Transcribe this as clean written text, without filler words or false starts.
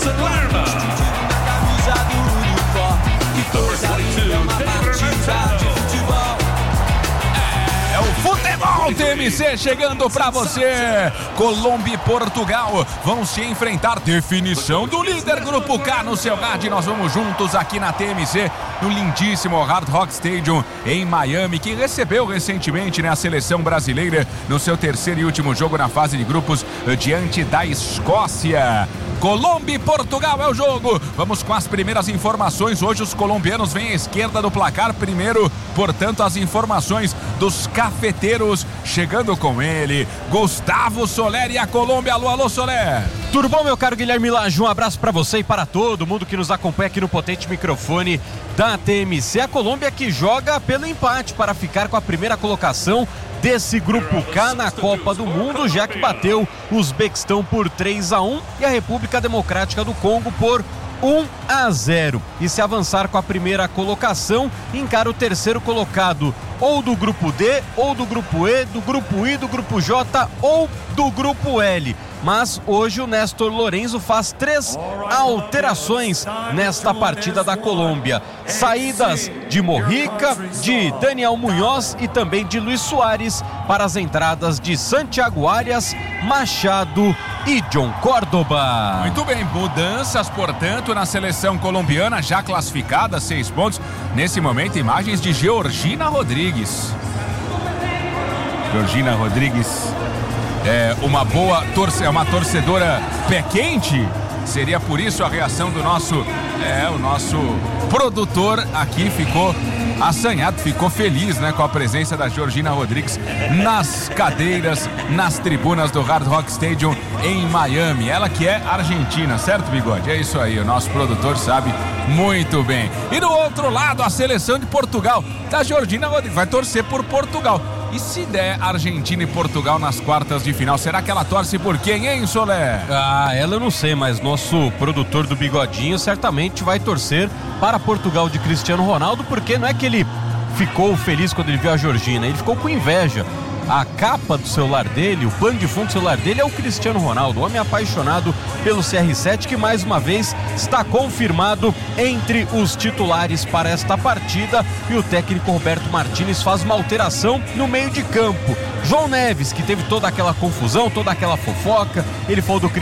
Lerma. É o futebol TMC chegando pra você. Colômbia e Portugal vão se enfrentar. Definição do líder Grupo K no seu rádio. Nós vamos juntos aqui na TMC, no lindíssimo Hard Rock Stadium em Miami, que recebeu recentemente, né, a seleção brasileira no seu terceiro e último jogo na fase de grupos diante da Escócia. Colômbia e Portugal é o jogo. Vamos com as primeiras informações. Hoje os colombianos vêm à esquerda do placar. Primeiro, portanto, as informações dos cafeteiros. Chegando com ele, Gustavo Soler e a Colômbia. Alô, alô, Soler. Tudo bom, meu caro Guilherme Lage? Um abraço pra você e para todo mundo que nos acompanha aqui no potente microfone da TMC. A Colômbia que joga pelo empate para ficar com a primeira colocação desse Grupo K na Copa do Mundo, já que bateu o Uzbequistão por 3-1 e a República Democrática do Congo por 1-0. E se avançar com a primeira colocação, encara o terceiro colocado, ou do Grupo D, ou do Grupo E, do Grupo I, do Grupo J ou do Grupo L. Mas hoje o Néstor Lorenzo faz 3 alterações nesta partida da Colômbia. Saídas de Mojica, de Daniel Munhoz e também de Luis Soares para as entradas de Santiago Arias, Machado e John Córdoba. Muito bem, mudanças, portanto, na seleção colombiana, já classificada, 6 pontos. Nesse momento, imagens de Georgina Rodrigues. Georgina Rodrigues é uma uma torcedora pé quente. Seria por isso a reação do nosso produtor aqui ficou assanhado, ficou feliz, né, com a presença da Georgina Rodrigues nas cadeiras, nas tribunas do Hard Rock Stadium em Miami. Ela que é argentina, certo, Bigode? É isso aí, o nosso produtor sabe muito bem. E do outro lado, a seleção de Portugal, da Georgina Rodrigues, vai torcer por Portugal. E se der Argentina e Portugal nas quartas de final, será que ela torce por quem, hein, Soler? Ela eu não sei, mas nosso produtor do Bigodinho certamente vai torcer para Portugal de Cristiano Ronaldo, porque não é que ele ficou feliz quando ele viu a Georgina, ele ficou com inveja. A capa do celular dele, o pano de fundo do celular dele é o Cristiano Ronaldo, o homem apaixonado pelo CR7, que mais uma vez está confirmado entre os titulares para esta partida, e o técnico Roberto Martínez faz uma alteração no meio de campo. João Neves, que teve toda aquela confusão, toda aquela fofoca, ele falou do